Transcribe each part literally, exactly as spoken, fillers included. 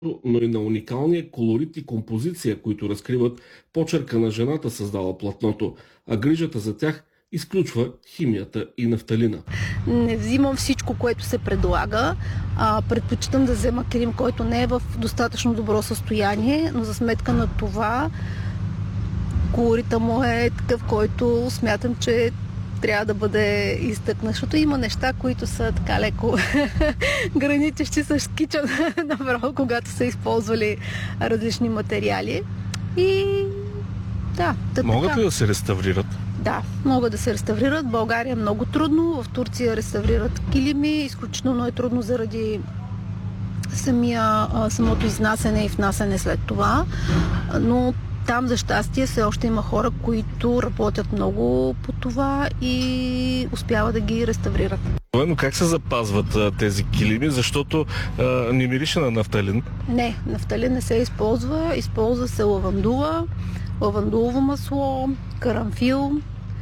но и на уникалния колорит и композиция, които разкриват почерка на жената, създала платното, а грижата за тях изключва химията и нафталина. Не взимам всичко, което се предлага. А, предпочитам да взема килим, който не е в достатъчно добро състояние, но за сметка на това колорита му е такъв, който смятам, че трябва да бъде изтъкнат, защото има неща, които са така леко граничещи с кича направо, когато са използвали различни материали. И да, да. Могат така. ли да се реставрират? Да, могат да се реставрират. В България е много трудно. В Турция реставрират килими. Изключително е трудно заради самия, самото изнасяне и внасяне след това. Но там, за щастие, все още има хора, които работят много по това и успяват да ги реставрират. Но как се запазват а, тези килими? Защото а, не мирише на нафталин. Не, нафталин не се използва. Използва се лавандула, лавандулово масло, карамфил,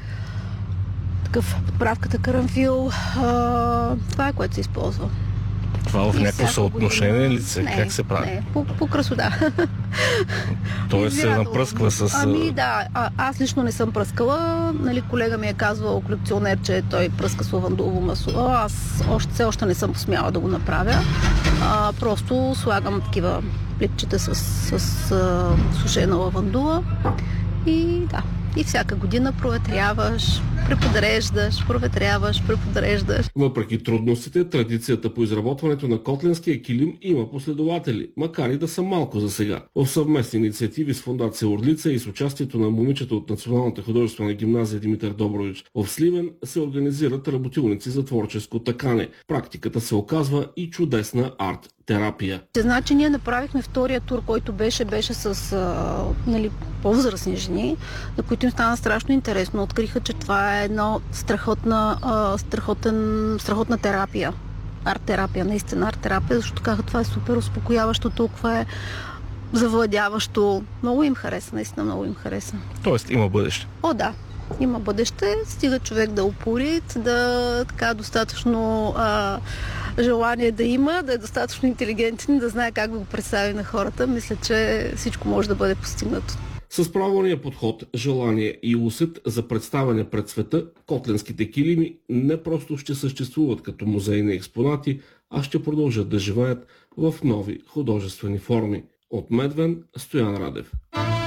такъв подправката карамфил. А, това е, което се използва. Това в някакво съотношение ли се? Не, как се прави? Не, по, по красота. Тоест се напръсква с... Ами да, а, аз лично не съм пръскала. Нали, колега ми е казвал, колекционер, че той пръска с лавандулово масло. Аз още, все още не съм посмяла да го направя. А, просто слагам такива пликчета с, с, с а, сушена лавандула и да. И всяка година проветряваш, преподреждаш, проветряваш, преподреждаш. Въпреки трудностите, традицията по изработването на котлянския килим има последователи, макар и да са малко за сега. В съвместни инициативи с фондация Орлица и с участието на момичета от Националната художествена гимназия Димитър Добрович в Сливен се организират работилници за творческо такане. Практиката се оказва и чудесна арт терапия. Значи ние направихме втория тур, който беше, беше с а, нали, по-възрастни жени, на които им стана страшно интересно. Откриха, че това е едно страхотна, а, страхотен, страхотна терапия. Арт-терапия, наистина арт-терапия, защото казаха, това е супер успокояващо, толкова е завладяващо. Много им хареса, наистина много им хареса. Тоест има бъдеще. О, да. Има бъдеще, стига човек да упорит, да така достатъчно а, желание да има, да е достатъчно интелигентен, да знае как да го представи на хората. Мисля, че всичко може да бъде постигнато. С правилния подход, желание и усет за представяне пред света, котлянските килими не просто ще съществуват като музейни експонати, а ще продължат да живеят в нови художествени форми. От Медвен, Стоян Радев.